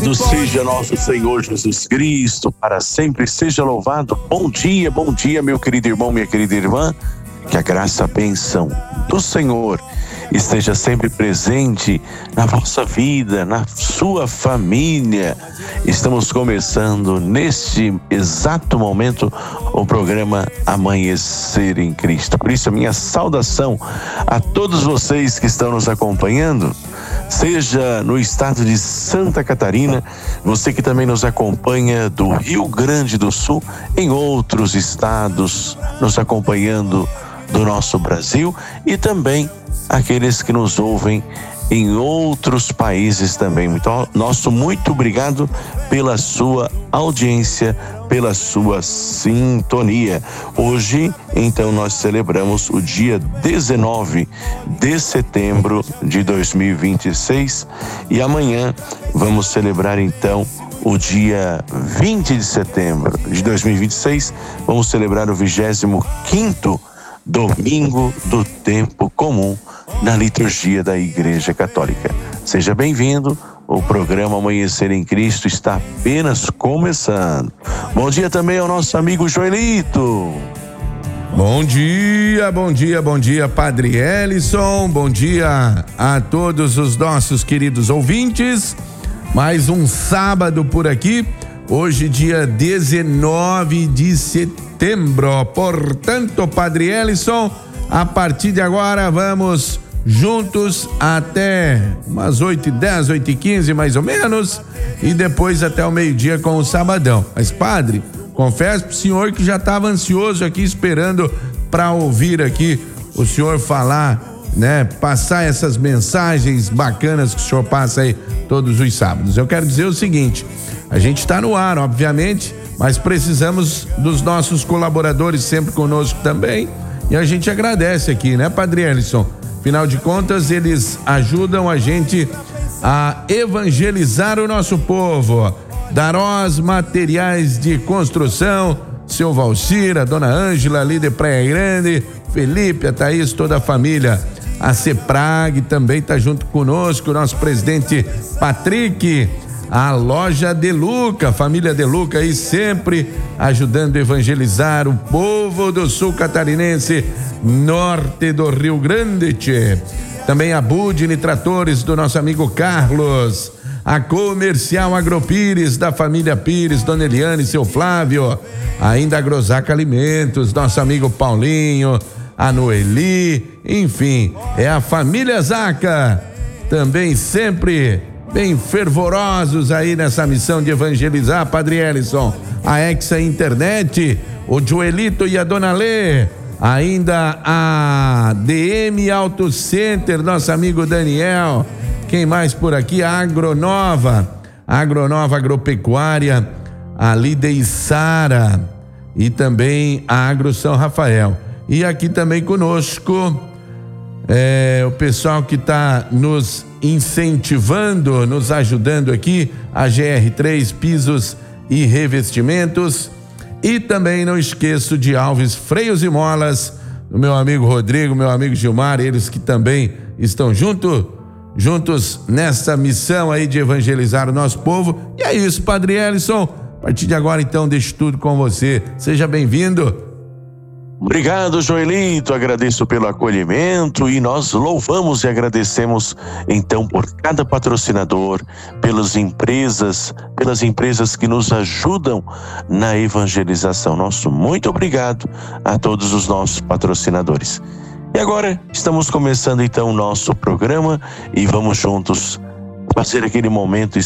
Louvado seja nosso Senhor Jesus Cristo, para sempre seja louvado. Bom dia, meu querido irmão, minha querida irmã. Que a graça, a bênção do Senhor esteja sempre presente na vossa vida, na sua família. Estamos começando neste exato momento o programa Amanhecer em Cristo. Por isso a minha saudação a todos vocês que estão nos acompanhando, seja no estado de Santa Catarina, você que também nos acompanha do Rio Grande do Sul, em outros estados, nos acompanhando do nosso Brasil, e também aqueles que nos ouvem em outros países também. Então, muito obrigado pela sua audiência, pela sua sintonia. Hoje, então, nós celebramos o dia 19 de setembro de 2026 e amanhã vamos celebrar, então, o dia 20 de setembro de 2026, vamos celebrar o 25º Domingo do Tempo Comum na liturgia da Igreja Católica. Seja bem-vindo, o programa Amanhecer em Cristo está apenas começando. Bom dia também ao nosso amigo Joelito. Bom dia, Padre Elison, bom dia a todos os nossos queridos ouvintes. Mais um sábado por aqui, hoje dia 19 de setembro. Portanto, Padre Elison, a partir de agora vamos juntos até umas 8h10, 8h15 mais ou menos, e depois até o meio-dia com o sabadão. Mas, Padre, confesso pro senhor que já estava ansioso aqui esperando para ouvir aqui o senhor falar, né, passar essas mensagens bacanas que o senhor passa aí todos os sábados. Eu quero dizer o seguinte: a gente está no ar, obviamente, mas precisamos dos nossos colaboradores sempre conosco também, e a gente agradece aqui, né, Padre Elison? Afinal de contas, eles ajudam a gente a evangelizar o nosso povo. Darós Materiais de Construção, seu Valcir, a dona Ângela ali de Praia Grande, Felipe, a Thaís, toda a família. A CEPRAG também está junto conosco, o nosso presidente Patrick. A loja Deluca, família Deluca aí sempre ajudando a evangelizar o povo do sul catarinense, norte do Rio Grande. Também a Budini Tratores do nosso amigo Carlos, a Comercial Agropires da família Pires, Dona Eliane e seu Flávio, ainda a Grosaca Alimentos, nosso amigo Paulinho, a Noeli, enfim, é a família Zaca, também sempre bem fervorosos aí nessa missão de evangelizar, Padre Elison. A Exa Internet, o Joelito e a Dona Lê, ainda a DM Auto Center, nosso amigo Daniel, quem mais por aqui? A Agronova Agropecuária, a Lida e Sara, e também a Agro São Rafael. E aqui também conosco o pessoal que está nos incentivando, nos ajudando aqui, a GR3 Pisos e Revestimentos, e também não esqueço de Alves Freios e Molas, do meu amigo Rodrigo, meu amigo Gilmar, eles que também estão juntos nessa missão aí de evangelizar o nosso povo. E é isso, Padre Elison, a partir de agora então deixo tudo com você, seja bem-vindo. Obrigado, Joelito, agradeço pelo acolhimento e nós louvamos e agradecemos então por cada patrocinador, pelas empresas que nos ajudam na evangelização. Nosso muito obrigado a todos os nossos patrocinadores. E agora estamos começando então o nosso programa e vamos juntos fazer aquele momento